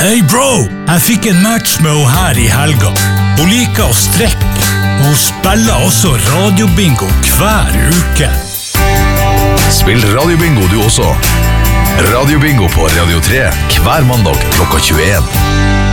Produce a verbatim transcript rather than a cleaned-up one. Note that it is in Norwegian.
Hey bro, jeg fikk en match med henne her i helga. Hun liker å strekke, og hun spiller også radiobingo hver uke. Spill radiobingo du også. Radiobingo på Radio tre hver mandag klokka tjueen.